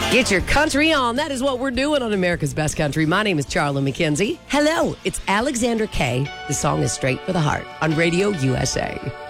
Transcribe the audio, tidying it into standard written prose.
Get your country on. That is what we're doing on America's Best Country. My name is Charla McKenzie. Hello, it's Alexander Kay. The song is Straight for the Heart on Radio USA.